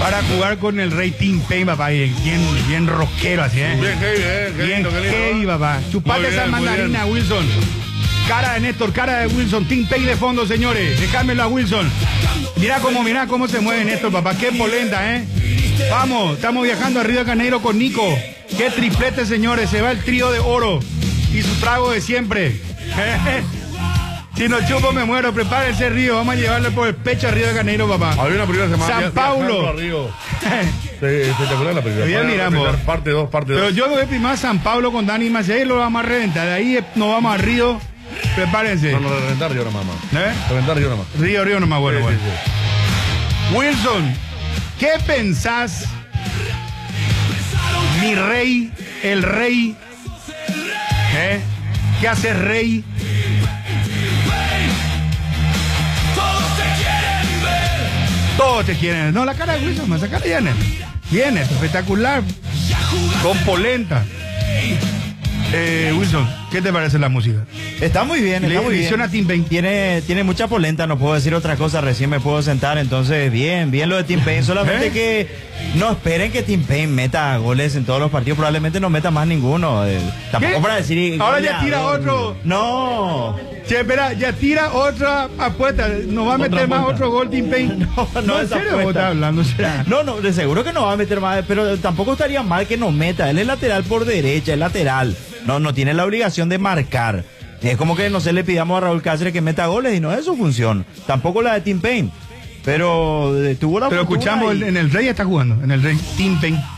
Para jugar con el rey Tim Payne, papá, bien rockero así, ¿eh? Bien heavy, papá. Chupate esa mandarina, Wilson. Cara de Néstor, cara de Wilson. Tim Payne de fondo, señores. Dejármelo a Wilson. Mirá cómo se mueve Néstor, papá. Qué polenta, ¿eh? Vamos, estamos viajando a Río de Janeiro con Nico. Qué triplete, señores. Se va el trío de oro y su trago de siempre. Si no chupo me muero. Prepárense, Río. Vamos a llevarle por el pecho a Río de Janeiro, papá. Había una primera semana. San Paulo. ¿Se te acuerdas la primera? Bien, miramos. Parte 2. Pero yo voy primero a San Paulo con Dani Macia. Ahí lo vamos a reventar. De ahí nos vamos a Río. Prepárense. No, reventar Río nomás. Reventar Río nomás. Río nomás, bueno. Sí. Wilson, ¿qué pensás? Mi rey, el rey. ¿Qué haces, rey? Todos te quieren. No, la cara de Wilson, esa cara viene, espectacular. Con polenta. Wilson, ¿qué te parece la música? Está muy bien, está muy bien. A Tim Payne. Tiene mucha polenta, no puedo decir otra cosa, recién me puedo sentar, entonces bien lo de Tim Payne, solamente que no esperen que Tim Payne meta goles en todos los partidos, probablemente no meta más ninguno. Tampoco para decir... Ahora ya tira otro. No. Che, espera, ya tira otra apuesta, ¿no va a meter más otro gol Tim Payne? No, ¿en serio estás hablando? No, de seguro que no va a meter más, pero tampoco estaría mal que no meta, él es lateral por derecha, es lateral. No tiene la obligación de marcar. Es como que no se le pidamos a Raúl Cáceres que meta goles y no es su función. Tampoco la de Tim Payne. Pero tuvo la Pero escuchamos, en el Rey está jugando, en el Rey Tim Payne.